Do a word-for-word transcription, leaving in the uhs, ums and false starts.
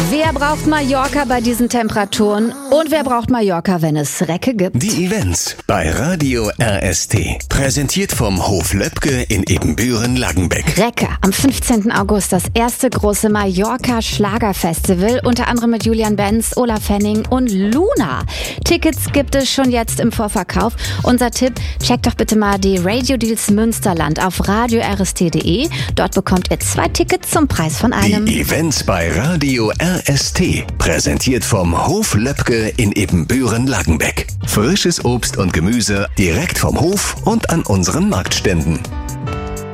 Wer braucht Mallorca bei diesen Temperaturen? Und wer braucht Mallorca, wenn es Recke gibt? Die Events bei Radio R S T. Präsentiert vom Hof Löbke in Ebenbüren-Langenbeck. Recke, am fünfzehnten August das erste große Mallorca-Schlagerfestival, unter anderem mit Julian Benz, Olaf Henning und Luna. Tickets gibt es schon jetzt im Vorverkauf. Unser Tipp, checkt doch bitte mal die Radio Deals Münsterland auf radio r s t punkt d e. Dort bekommt ihr zwei Tickets zum Preis von einem. Die Events bei Radio R S T. Präsentiert vom Hof Löbke in Ebenbüren-Langenbeck. Frisches Obst und Gemüse direkt vom Hof und an unseren Marktständen.